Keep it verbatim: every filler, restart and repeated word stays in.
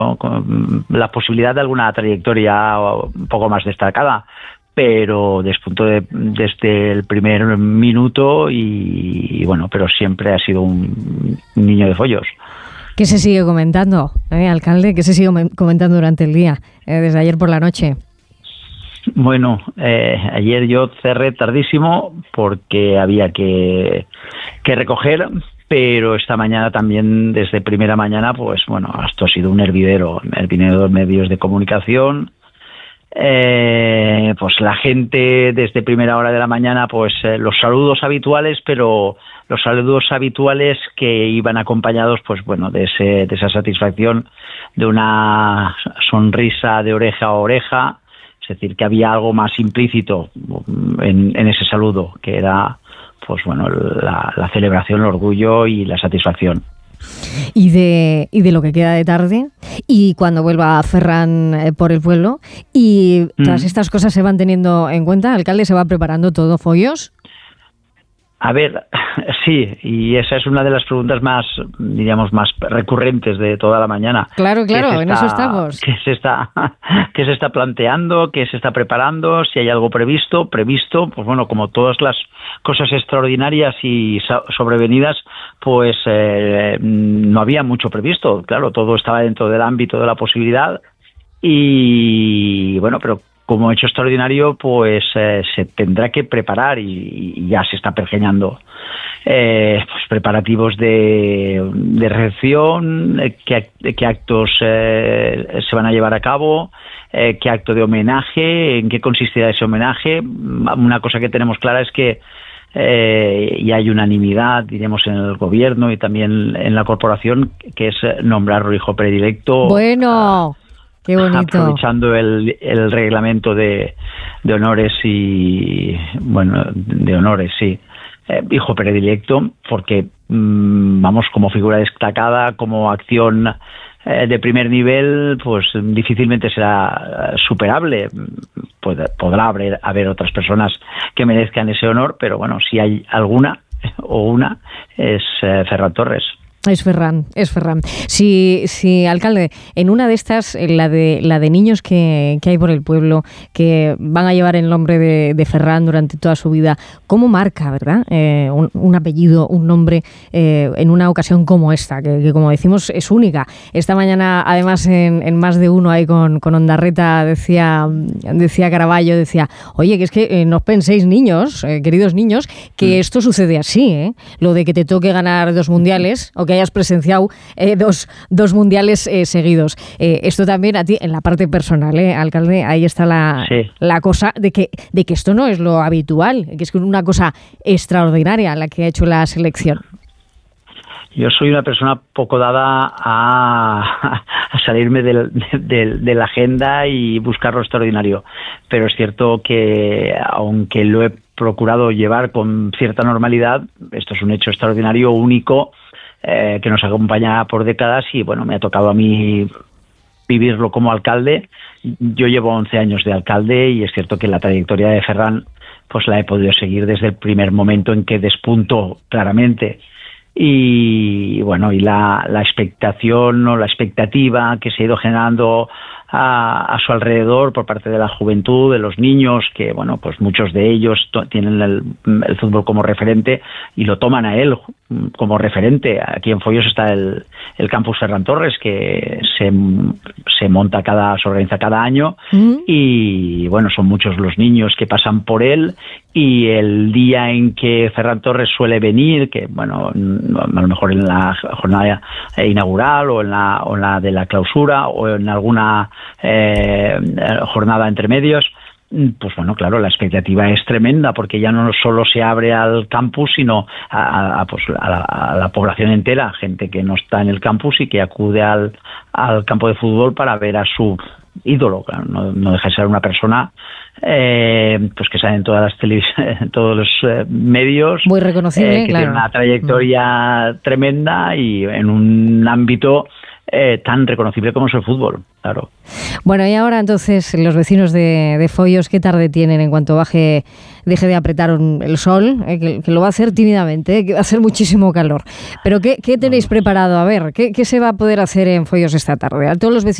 con, con la posibilidad de alguna trayectoria un poco más destacada, pero despuntó de, desde el primer minuto y, y bueno, pero siempre ha sido un niño de follos. ¿Qué se sigue comentando, eh, alcalde? ¿Qué se sigue comentando durante el día, eh, desde ayer por la noche? Bueno, eh, ayer yo cerré tardísimo porque había que, que recoger, pero esta mañana también, desde primera mañana, pues bueno, esto ha sido un hervidero, hervidero de medios de comunicación. Eh, pues la gente desde primera hora de la mañana, pues eh, los saludos habituales, pero los saludos habituales que iban acompañados, pues bueno, de ese, de esa satisfacción, de una sonrisa de oreja a oreja. Es decir, que había algo más implícito en, en ese saludo, que era, pues bueno, la, la celebración, el orgullo y la satisfacción. Y de, y de lo que queda de tarde, y cuando vuelva Ferran eh, por el pueblo, y todas mm. estas cosas se van teniendo en cuenta, alcalde, ¿se va preparando todo, follos? A ver, sí, y esa es una de las preguntas más, diríamos, más recurrentes de toda la mañana. Claro, claro, está, en eso estamos. ¿Qué se está, qué se está planteando? ¿Qué se está preparando? Si hay algo previsto, previsto, pues bueno, como todas las cosas extraordinarias y sobrevenidas, pues eh, no había mucho previsto. Claro, todo estaba dentro del ámbito de la posibilidad y bueno, pero como hecho extraordinario, pues eh, se tendrá que preparar y, y ya se está pergeñando eh, pues preparativos de, de recepción, eh, qué, qué actos eh, se van a llevar a cabo, eh, qué acto de homenaje, en qué consistirá ese homenaje. Una cosa que tenemos clara es que eh, y hay unanimidad, diremos, en el gobierno y también en la corporación, que es nombrarlo hijo predilecto. Bueno. Qué bonito. Aprovechando el, el reglamento de, de honores y, bueno, de honores, sí, eh, hijo predilecto, porque, mmm, vamos, como figura destacada, como acción eh, de primer nivel, pues difícilmente será superable. Pod- podrá haber, haber otras personas que merezcan ese honor, pero bueno, si hay alguna o una, es eh, Ferran Torres. Es Ferran, es Ferran. Sí, sí, alcalde, en una de estas, la de la de niños que, que hay por el pueblo, que van a llevar el nombre de, de Ferran durante toda su vida, ¿cómo marca, verdad? Eh, un, un apellido, un nombre, eh, en una ocasión como esta, que, que como decimos es única. Esta mañana, además, en, en Más de Uno, ahí con, con Ondarreta, decía, decía Caraballo, decía, oye, que es que eh, no penséis, niños, eh, queridos niños, que esto sucede así, ¿eh? Lo de que te toque ganar dos mundiales, o que hayas presenciado eh, dos, dos mundiales eh, seguidos. Eh, esto también a ti, en la parte personal, eh, alcalde, ahí está la, sí. la cosa de que, de que esto no es lo habitual, que es una cosa extraordinaria la que ha hecho la selección. Yo soy una persona poco dada a, a salirme de, de, de la agenda y buscar lo extraordinario, pero es cierto que, aunque lo he procurado llevar con cierta normalidad, esto es un hecho extraordinario, único, Eh, que nos acompaña por décadas y bueno, me ha tocado a mí vivirlo como alcalde. Yo llevo once años de alcalde y es cierto que la trayectoria de Ferran pues la he podido seguir desde el primer momento en que despuntó claramente y bueno, y la, la expectación o la expectativa que se ha ido generando a, a su alrededor por parte de la juventud, de los niños, que bueno, pues muchos de ellos to- tienen el, el fútbol como referente y lo toman a él como referente. Aquí en Follos está el, el campus Ferran Torres, que se, se monta cada, se organiza cada año mm. y bueno, son muchos los niños que pasan por él y el día en que Ferran Torres suele venir, que bueno, a lo mejor en la jornada inaugural o en la, o en la de la clausura o en alguna eh, jornada entre medios, pues bueno, claro, la expectativa es tremenda porque ya no solo se abre al campus, sino a, a, pues a, la, a la población entera, gente que no está en el campus y que acude al, al campo de fútbol para ver a su ídolo. Claro, no, no deja de ser una persona eh, pues que sale en todas las televis- en todos los eh, medios, muy reconocible, eh, que claro. tiene una trayectoria mm. tremenda y en un ámbito eh, tan reconocible como es el fútbol, claro. Bueno, y ahora entonces los vecinos de, de Foios, ¿qué tarde tienen en cuanto baje, deje de apretar un, el sol? Eh, que, que lo va a hacer tímidamente, eh, que va a hacer muchísimo calor. Pero ¿qué, qué tenéis preparado? A ver, ¿qué, qué se va a poder hacer en Foios esta tarde? A todos los vecinos